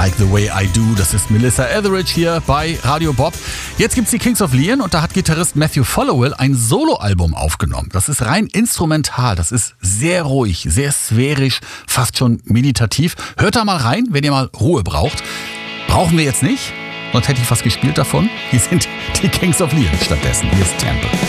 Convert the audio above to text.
Like the Way I Do. Das ist Melissa Etheridge hier bei Radio Bob. Jetzt gibt's die Kings of Leon und da hat Gitarrist Matthew Followill ein Soloalbum aufgenommen. Das ist rein instrumental, das ist sehr ruhig, sehr sphärisch, fast schon meditativ. Hört da mal rein, wenn ihr mal Ruhe braucht. Brauchen wir jetzt nicht, sonst hätte ich was gespielt davon. Hier sind die Kings of Leon stattdessen. Hier ist Temple.